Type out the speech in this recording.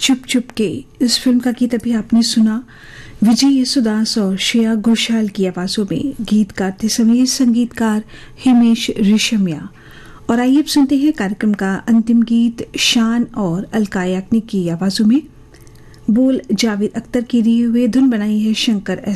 चुप चुप के इस फिल्म का गीत अभी आपने सुना विजय येसुदास और श्रेया घोषाल की आवाजों में। गीत गाते समय संगीतकार हिमेश रेशमिया। और आइए अब सुनते हैं कार्यक्रम का अंतिम गीत शान और अलका याग्निक की आवाजों में। बोल जावेद अख्तर के दिए हुए, धुन बनाई है शंकर एस